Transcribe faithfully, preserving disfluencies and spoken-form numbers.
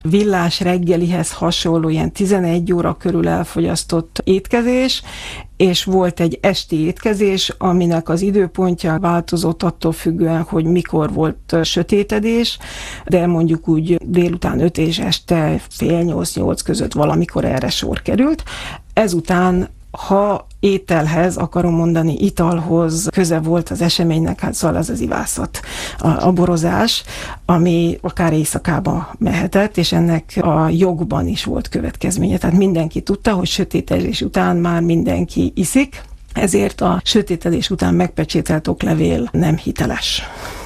villás reggelihez hasonló ilyen tizenegy óra körül elfogyasztott étkezés, és volt egy esti étkezés, aminek az időpontja változott attól függően, hogy mikor volt sötétedés, de mondjuk úgy délután öt és este fél nyolc-nyolc között valamikor erre sor került. Ezután, ha ételhez, akarom mondani, italhoz köze volt az eseménynek, hát szóval az az ivászat, a, a borozás, ami akár éjszakába mehetett, és ennek a jogban is volt következménye. Tehát mindenki tudta, hogy sötétedés után már mindenki iszik, ezért a sötétedés után megpecsételt oklevél nem hiteles.